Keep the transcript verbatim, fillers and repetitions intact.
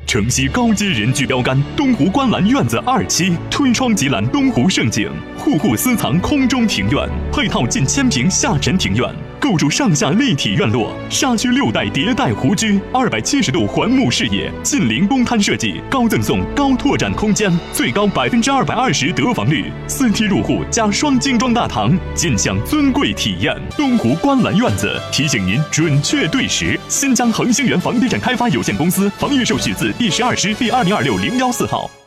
城西高阶人居标杆东湖观澜院子二期，推窗即览东湖胜景，户户私藏空中庭院，配套近千平下沉庭院，构筑上下立体院落，沙区六代迭代湖居，二百七十度环幕视野，近邻公摊设计，高赠送高拓展空间，最高百分之二百二十得房率，四梯入户加双精装大堂，尽享尊贵体验。东湖观澜院子提醒您准确对时。新疆恒星源房地产开发有限公司房预售许字第十二师第二零二六零幺四号。